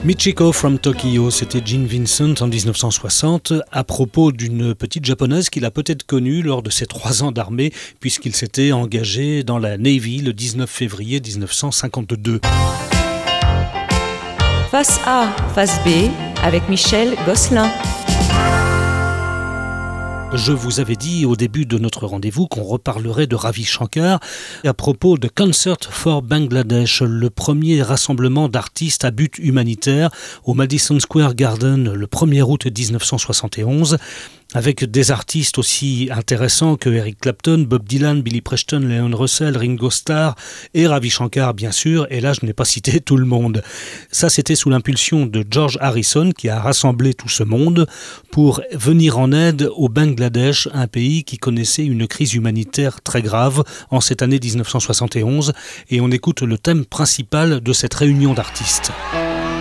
Michiko from Tokyo, c'était Gene Vincent en 1960 à propos d'une petite japonaise qu'il a peut-être connue lors de ses 3 ans d'armée puisqu'il s'était engagé dans la Navy le 19 février 1952. Face A, face B, avec Michel Gosselin. Je vous avais dit au début de notre rendez-vous qu'on reparlerait de Ravi Shankar à propos de Concert for Bangladesh, le premier rassemblement d'artistes à but humanitaire au Madison Square Garden le 1er août 1971. Avec des artistes aussi intéressants que Eric Clapton, Bob Dylan, Billy Preston, Leon Russell, Ringo Starr et Ravi Shankar bien sûr, et là je n'ai pas cité tout le monde. Ça c'était sous l'impulsion de George Harrison qui a rassemblé tout ce monde pour venir en aide au Bangladesh, un pays qui connaissait une crise humanitaire très grave en cette année 1971, et on écoute le thème principal de cette réunion d'artistes.